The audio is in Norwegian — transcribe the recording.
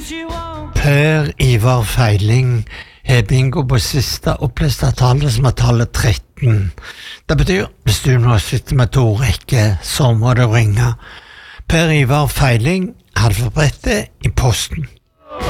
Per Ivar Feiling er bingo på siste oppliste tallet som er tallet 13. Det betyr, hvis du nå sitter med 2 rekker, så må du ringe. Per Ivar Feiling, alfabettet i posten.